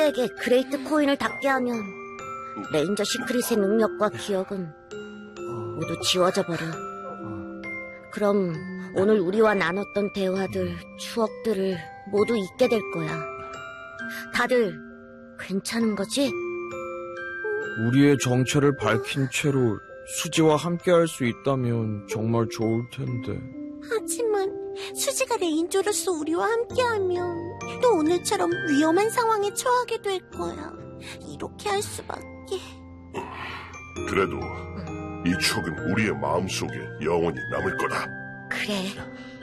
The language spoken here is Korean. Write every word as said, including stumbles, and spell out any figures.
에게 그레이트 코인을 닿게 하면 레인저 시크릿의 능력과 기억은 모두 지워져 버려. 그럼 오늘 우리와 나눴던 대화들, 추억들을 모두 잊게 될 거야. 다들 괜찮은 거지? 우리의 정체를 밝힌 채로 수지와 함께할 수 있다면 정말 좋을 텐데. 하지만 수지가 레인저로서 우리와 함께하면 또 오늘처럼 위험한 상황에 처하게 될 거야. 이렇게 할 수밖에. 그래도 이 추억은 우리의 마음속에 영원히 남을 거다. 그래,